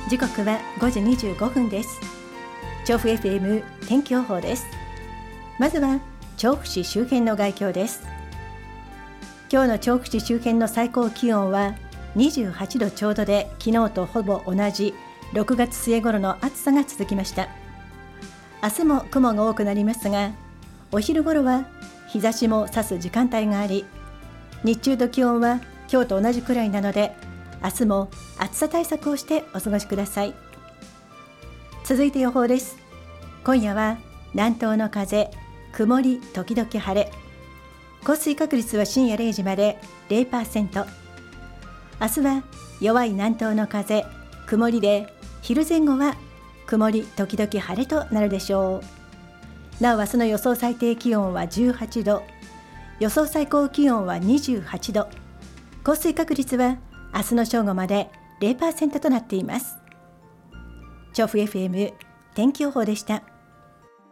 時刻は5時25分です。調布 FM 天気予報です。まずは調布市周辺の概況です。今日の調布市周辺の最高気温は28度ちょうどで、昨日とほぼ同じ6月末頃の暑さが続きました。明日も雲が多くなりますが、お昼頃は日差しも差す時間帯があり、日中と気温は今日と同じくらいなので、明日も暑さ対策をしてお過ごしください。続いて予報です。今夜は南東の風、曇り時々晴れ、降水確率は深夜0時まで 0%。 明日は弱い南東の風、曇りで、昼前後は曇り時々晴れとなるでしょう。なお明日の予想最低気温は18度、予想最高気温は28度、降水確率は明日の正午まで 0% となっています。調布 FM 天気予報でした。